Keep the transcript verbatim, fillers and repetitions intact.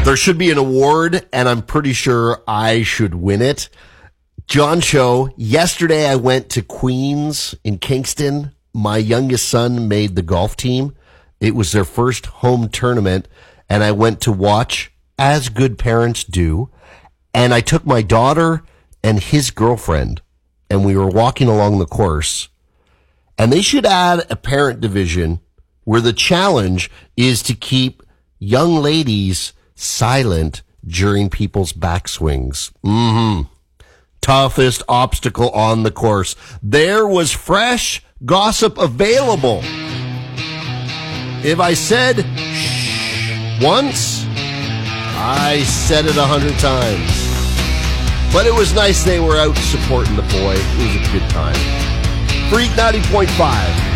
There should be an award, and I'm pretty sure I should win it. John Cho, yesterday I went to Queens in Kingston. My youngest son made the golf team. It was their first home tournament, and I went to watch, as good parents do. And I took my daughter and his girlfriend, and we were walking along the course. And they should add a parent division where the challenge is to keep young ladies silent during people's backswings. Mm-hmm. Toughest obstacle on the course. There was fresh gossip available. If I said shh once, I said it a hundred times. But it was nice they were out supporting the boy. It was a good time. Freak ninety point five.